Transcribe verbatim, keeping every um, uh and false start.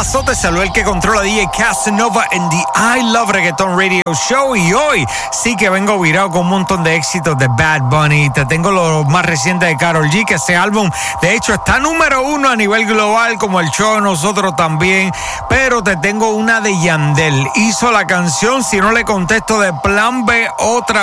pasó? Te saludó el que controla D J Casanova en The I Love Reggaeton Radio Show. Y hoy sí que vengo virado con un montón de éxitos de Bad Bunny. Te tengo lo más reciente de Karol G, que ese álbum de hecho está número uno a nivel global, como el show de nosotros también. Pero te tengo una de Yandel. Hizo la canción Si No Le Contesto de Plan B otra